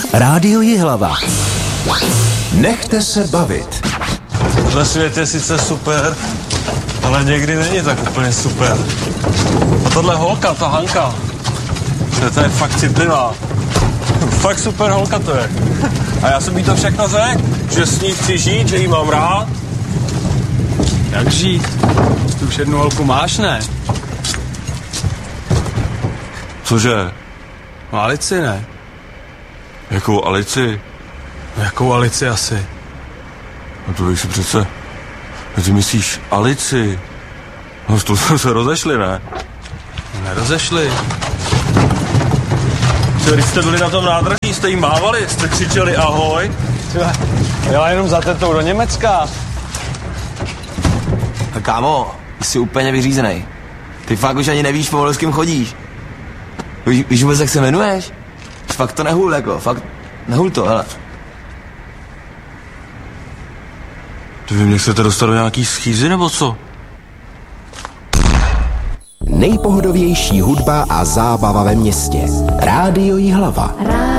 Rádio Jihlava. Nechte se bavit. Tohle svět je sice super, ale někdy není tak úplně super. A tohle holka, ta Hanka, to je fakt citlivá. Fakt super holka to je. A já jsem jí to všechno řekl, že s ní chci žít, že jí mám rád. Jak žít? Ty už jednu holku máš, ne? Cože? No Alici, ne? Jakou Alici? Jakou Alici asi? No to víš si přece... Ty myslíš Alici? No to jsme se rozešli, ne? Nerozešli. Když jste byli na tom nádraží, jste jí mávali, jste křičeli ahoj. Jela jenom za tetou do Německa. A kámo, jsi úplně vyřízenej. Ty fakt už ani nevíš pomalu, s kým chodíš. Víš vůbec, jak se jmenuješ? Fakt to nehul, jako, fakt nehul to, hele. Ty vy mě chcete dostat do nějaký schýzy, nebo co? Nejpohodovější hudba a zábava ve městě. Rádio Jihlava.